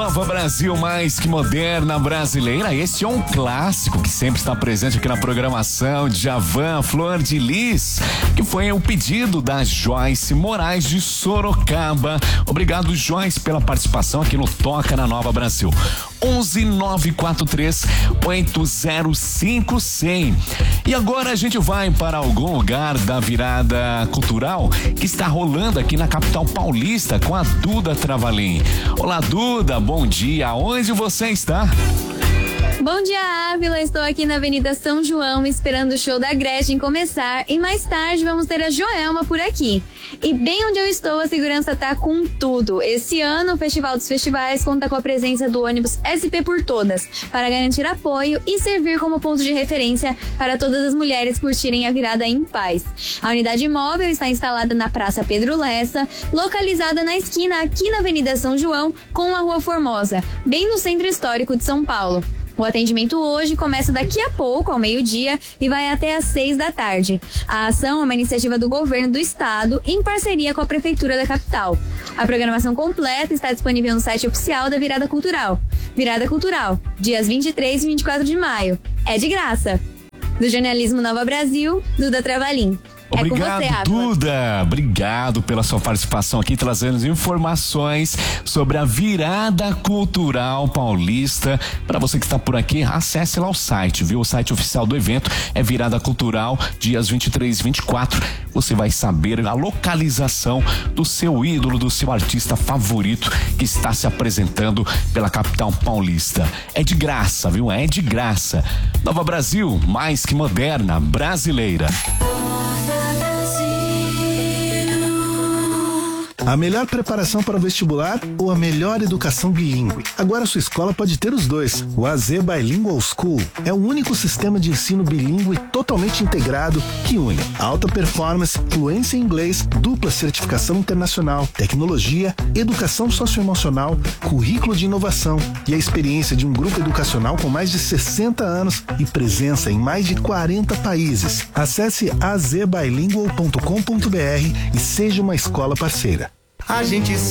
Nova Brasil, mais que moderna brasileira. Esse é um clássico que sempre está presente aqui na programação. Djavan, Flor de Lis, que foi o pedido da Joyce Moraes de Sorocaba. Obrigado, Joyce, pela participação aqui no Toca na Nova Brasil. 11-943-805-100. E agora a gente vai para algum lugar da virada cultural que está rolando aqui na capital paulista com a Duda Travalim. Olá, Duda, bom dia. Onde você está? Bom dia, Ávila. Estou aqui na Avenida São João esperando o show da Gretchen começar e mais tarde vamos ter a Joelma por aqui. E bem onde eu estou, a segurança tá com tudo. Esse ano, o Festival dos Festivais conta com a presença do ônibus SP por Todas para garantir apoio e servir como ponto de referência para todas as mulheres curtirem a virada em paz. A unidade móvel está instalada na Praça Pedro Lessa, localizada na esquina aqui na Avenida São João com a Rua Formosa, bem no centro histórico de São Paulo. O atendimento hoje começa daqui a pouco, ao meio-dia, e vai até às 6 da tarde. A ação é uma iniciativa do governo do estado, em parceria com a Prefeitura da capital. A programação completa está disponível no site oficial da Virada Cultural. Virada Cultural, dias 23 e 24 de maio. É de graça. Do Jornalismo Nova Brasil, Duda Travalim. Obrigado, Duda. Obrigado pela sua participação aqui, trazendo informações sobre a virada cultural paulista. Para você que está por aqui, acesse lá o site, viu? O site oficial do evento é Virada Cultural, dias 23 e 24. Você vai saber a localização do seu ídolo, do seu artista favorito que está se apresentando pela capital paulista. É de graça, viu? É de graça. Nova Brasil, mais que moderna, brasileira. A melhor preparação para o vestibular ou a melhor educação bilíngue? Agora sua escola pode ter os dois. O AZ Bilingual School é o único sistema de ensino bilíngue totalmente integrado que une alta performance, fluência em inglês, dupla certificação internacional, tecnologia, educação socioemocional, currículo de inovação e a experiência de um grupo educacional com mais de 60 anos e presença em mais de 40 países. Acesse azbilingual.com.br e seja uma escola parceira. A gente